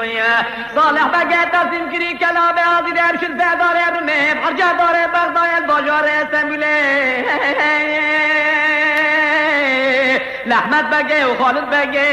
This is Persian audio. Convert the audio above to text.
بویه صالح بگه تصیم کری کلاب عادی درشد زداره رمه برجه داره بغدای باجار استنبوله لحمت بگه و خالد بگه